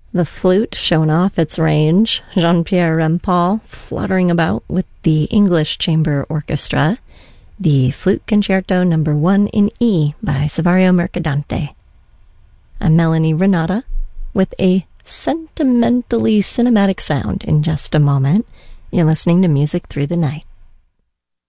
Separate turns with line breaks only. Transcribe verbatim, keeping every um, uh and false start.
The flute showing off its range, Jean-Pierre Rampal fluttering about with the English Chamber Orchestra, the Flute Concerto number one in E by Saverio Mercadante. I'm Melanie Renata with a sentimentally cinematic sound in just a moment. You're listening to Music Through the Night.